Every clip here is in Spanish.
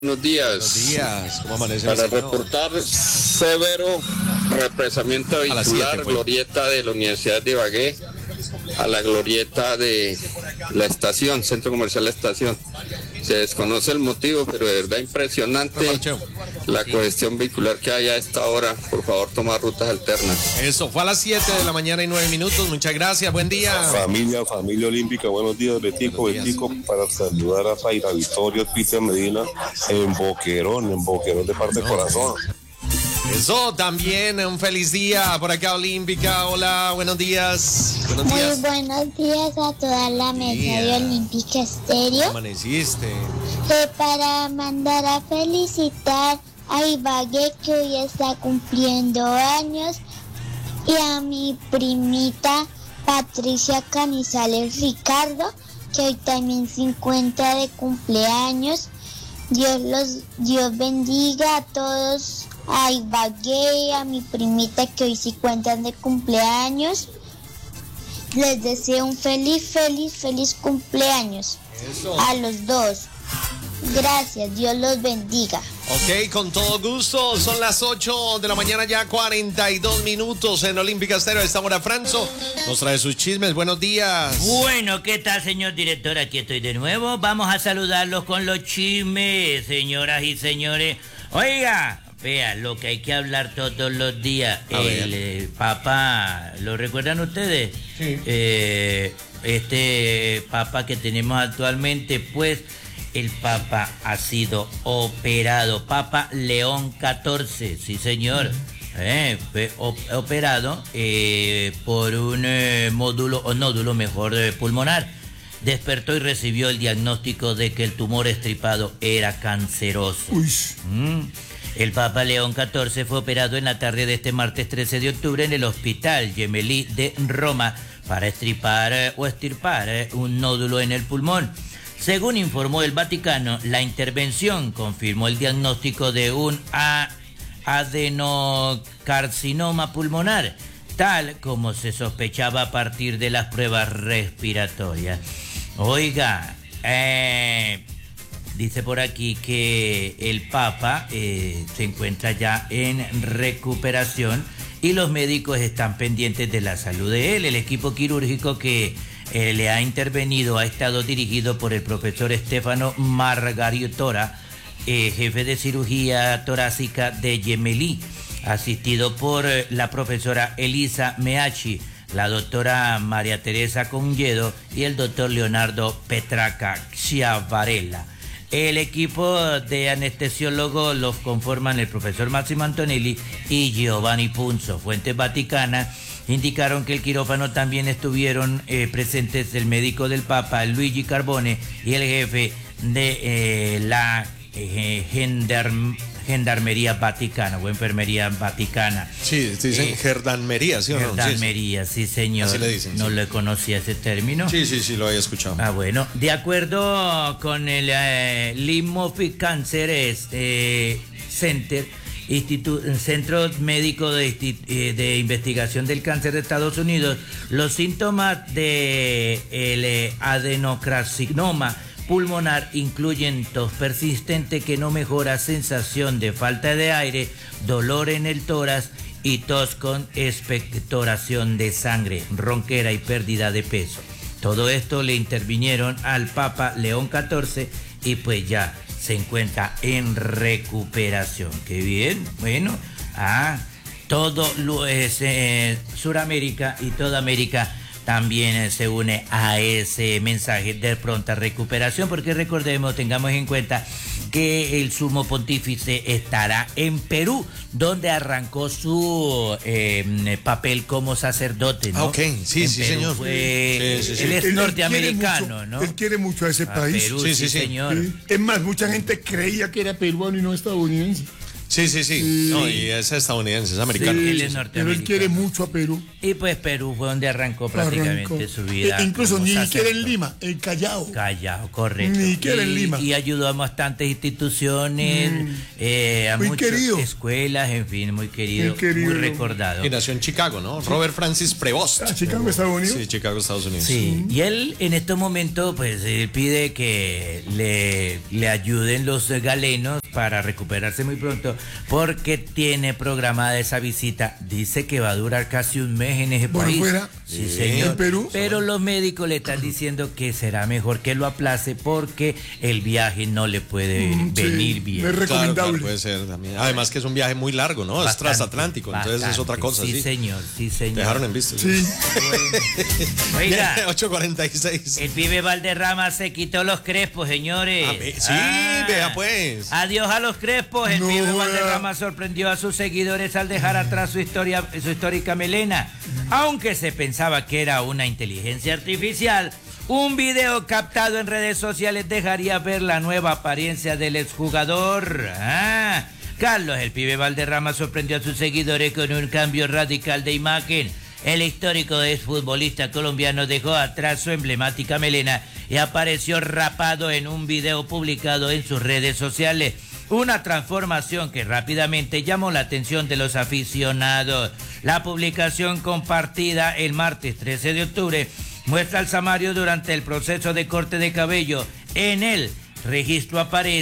Buenos Buenos días. días, ¿cómo amanece? Para señor? reportar severo represamiento A las vehicular, 7, pues. glorieta de la Universidad de Ibagué a la glorieta de la estación, Centro Comercial La Estación. Se desconoce el motivo, pero de verdad impresionante la congestión vehicular que hay a esta hora. Por favor, toma rutas alternas. Eso, fue a las 7 de la mañana y 9 minutos. Muchas gracias, buen día. Familia olímpica, buenos días, Betico, Buenos días. Betico, para saludar a Zaira Victoria, Peter Medina, en Boquerón de parte de corazón. Eso, también un feliz día por acá, Olímpica. Hola, buenos días. Buenos Muy días. buenos días a toda la mesa de Olímpica ¿Cómo Estéreo. amaneciste? Para mandar a felicitar a Ibagué, que hoy está cumpliendo años, y a mi primita Patricia Canizales Ricardo, que hoy también se encuentra de cumpleaños. Dios bendiga a todos, a Ibagué, a mi primita que hoy se encuentran de cumpleaños. Les deseo un feliz cumpleaños Eso. a los dos. Gracias, Dios los bendiga. Ok, con todo gusto. Son las 8 de la mañana, ya 42 minutos en Olímpica Estéreo. Esta hora, Franzo nos trae sus chismes. Buenos días. Bueno, ¿qué tal, señor director? Aquí estoy de nuevo. Vamos a saludarlos con los chismes, señoras y señores. Oiga, vea, lo que hay que hablar todos los días. El Papa, ¿lo recuerdan ustedes? Sí. Este Papa que tenemos actualmente, pues, el Papa ha sido operado. Papa León XIV, sí, señor. Fue operado por un nódulo pulmonar. Despertó y recibió el diagnóstico de que el tumor estripado era canceroso. El Papa León XIV fue operado en la tarde de este martes 13 de octubre en el Hospital Gemelli de Roma para extirpar un nódulo en el pulmón. Según informó el Vaticano, la intervención confirmó el diagnóstico de un adenocarcinoma pulmonar, tal como se sospechaba a partir de las pruebas respiratorias. Oiga, dice por aquí que el Papa se encuentra ya en recuperación y los médicos están pendientes de la salud de él. El equipo quirúrgico que le ha intervenido ha estado dirigido por el profesor Stefano Margaritora, jefe de cirugía torácica de Gemelli, asistido por la profesora Elisa Meachi, la doctora María Teresa Congedo y el doctor Leonardo Petraca Chiavarella. El equipo de anestesiólogos los conforman el profesor Máximo Antonelli y Giovanni Punzo. Fuentes vaticanas indicaron que el quirófano también estuvieron presentes el médico del Papa, Luigi Carbone, y el jefe de la Gendarmería Vaticana o Enfermería Vaticana. Sí, dicen gendarmería, ¿sí o no? Gendarmería, sí, señor. Así le dicen, No sí. le conocía ese término. Sí, lo había escuchado. Ah, bueno. De acuerdo con el Limoffic Cancer Center, Centro Médico de Investigación del Cáncer de Estados Unidos, los síntomas del adenocarcinoma pulmonar incluyen tos persistente que no mejora, sensación de falta de aire, dolor en el tórax y tos con expectoración de sangre, ronquera y pérdida de peso. Todo esto le intervinieron al Papa León XIV y pues ya se encuentra en recuperación. Qué bien, bueno, todo Suramérica y toda América también se une a ese mensaje de pronta recuperación, porque recordemos, tengamos en cuenta que el sumo pontífice estará en Perú, donde arrancó su papel como sacerdote, ¿no? Ok, sí, sí, Perú señor. Fue, Sí. Él es Él norteamericano, quiere mucho, ¿no? Él quiere mucho a ese país. Perú, Sí, sí, sí. señor. Sí. Es más, mucha gente creía que era peruano y no estadounidense. Sí. No, y es estadounidense, es americano. Sí, él es Pero él norteamericano. quiere mucho a Perú. Y pues Perú fue donde arrancó prácticamente su vida. Incluso como ni siquiera en sacerdote. Lima, en Callao. Callao, correcto. Ni siquiera en Lima. Y ayudó a bastantes instituciones, a Muy muchas querido. escuelas, en fin, muy querido, Muy querido. muy recordado. Y nació en Chicago, ¿no? Robert Francis Prevost. A Chicago, Estados Unidos. Sí, Chicago, Estados Unidos. Sí, y él en estos momentos pues él pide que le ayuden los galenos para recuperarse muy pronto porque tiene programada esa visita. Dice que va a durar casi un mes en ese ¿Por país. fuera? Sí, señor. ¿En Perú? Pero los médicos le están diciendo que será mejor que lo aplace porque el viaje no le puede venir Sí, bien. es recomendable. Claro, puede ser también. Además que es un viaje muy largo, ¿no? Bastante, es transatlántico, entonces es otra cosa, sí. ¿sí? Señor, sí, señor. Dejaron en visto. Sí. Oiga, 8:46. el pibe Valderrama se quitó los crespos, señores. Sí, vea pues. Adiós a los crespos. El No, pibe vea. Valderrama sorprendió a sus seguidores al dejar atrás su histórica melena. Aunque se pensaba que era una inteligencia artificial, un video captado en redes sociales dejaría ver la nueva apariencia del exjugador. Carlos, el pibe Valderrama, sorprendió a sus seguidores con un cambio radical de imagen. El histórico exfutbolista colombiano dejó atrás su emblemática melena y apareció rapado en un video publicado en sus redes sociales. Una transformación que rápidamente llamó la atención de los aficionados. La publicación compartida el martes 13 de octubre muestra al Samario durante el proceso de corte de cabello. En el registro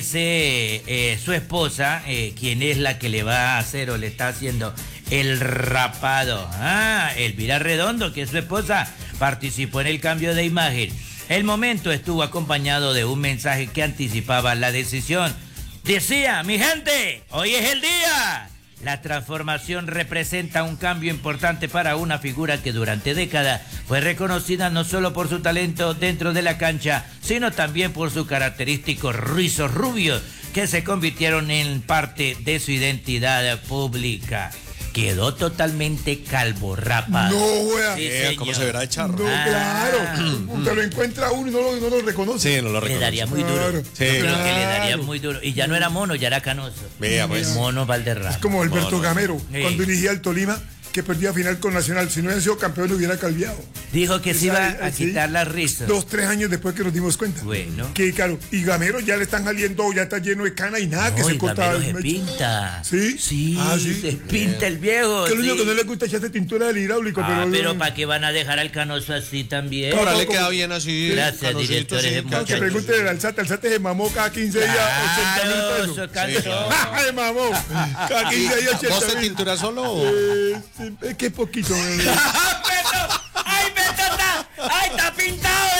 aparece su esposa, quien es la que le va a hacer o le está haciendo el rapado. Elvira Redondo, que es su esposa, participó en el cambio de imagen. El momento estuvo acompañado de un mensaje que anticipaba la decisión. Decía: mi gente, hoy es el día. La transformación representa un cambio importante para una figura que durante décadas fue reconocida no solo por su talento dentro de la cancha, sino también por sus característicos rizos rubios que se convirtieron en parte de su identidad pública. Quedó totalmente calvo, rapado. No, wea. Sí, ¿Cómo señor. se verá de charro? No, claro. Te lo encuentra uno y no lo reconoce. Sí, no lo Le reconoce. daría muy duro. Claro. Sí, Yo creo que le claro. daría muy duro. Y ya no era mono, ya era canoso. Vea, pues. Mono Valderrama. Es como Alberto Gamero, Sí. cuando dirigía al Tolima, que perdía final con Nacional. Si no hubiera sido campeón, lo hubiera calviado. Dijo que se iba a Sí. quitar la risa. 2-3 años después que nos dimos cuenta. Bueno. Que claro, y Gamero ya le están saliendo, ya está lleno de cana y nada, que No, se y cortaba Gamero el se mecho. pinta. ¿Sí? Sí, Ah, ¿sí? se pinta el viejo. Que lo único sí. que no le gusta es echarse tintura del hidráulico, Pero ¿para qué van a dejar al canoso así también? Ahora le queda bien así. Gracias, Canocito, directores de sí, No, que muchachos. pregunte del Alzate se mamó cada 15 días Claro, 80.000 eso es pesos. cansón. ¡Se mamó! Cada 15 días ¿Vos te 80.000. tintura solo o...? Sí, es que poquito. ¡Ay, Beto está! ¡Ay, está pintado,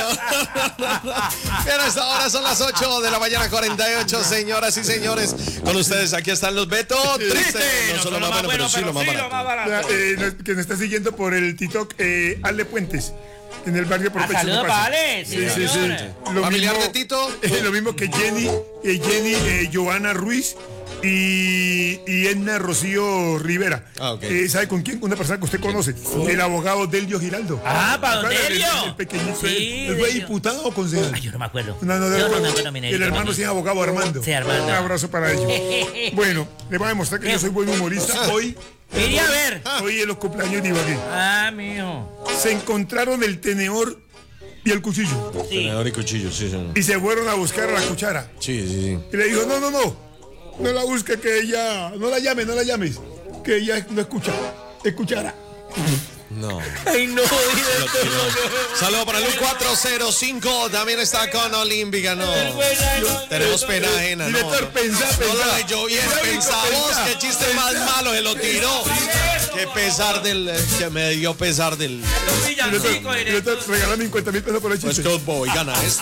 Bien, a esta hora son las 8 de la mañana, 48, señoras y señores. Con ustedes, aquí están los Beto. Triste. No son lo más bueno, pero sí lo más barato. Que nos está siguiendo por el TikTok, Ale Puentes, en el barrio Propecho. saludos ¿qué pasa? para Ale, sí, Sí. señor. Familiar de Tito. Lo mismo que Jenny, Joana Ruiz y Edna Rocío Rivera. Ah, ok. ¿Sabe con quién? Una persona que usted conoce, el abogado Delio Giraldo. ¿para don ¿Recuerda? Delio? El pequeñito. Sí, ¿Él fue Delio. diputado o concejal? Ay, yo no me acuerdo. No, Yo no me acuerdo, mi el negrito, hermano mami. sí es abogado, Armando. Sí, Armando. Un abrazo para ellos. Bueno, les voy a demostrar que yo soy buen humorista. Hoy Iría a ver. en los cumpleaños de Ibagué. Mijo. Se encontraron el tenedor y el cuchillo. Sí. Tenedor y cuchillo, sí, señor. Y se fueron a buscar a la cuchara. Sí, sí, sí. Y le dijo, no la busque, que ella, no la llames, que ella no escucha, escuchará. No. Ay, no, Saludo para el 405. También está con Olímpica, no. Tenemos pena ajena, no. Director, pensá. No lo leyó bien, pensá vos, qué chiste más malo, se lo tiró. Qué pesar que me dio pesar del... Director, regálame 50.000 pesos por el Pues chiste. que voy, gana esto.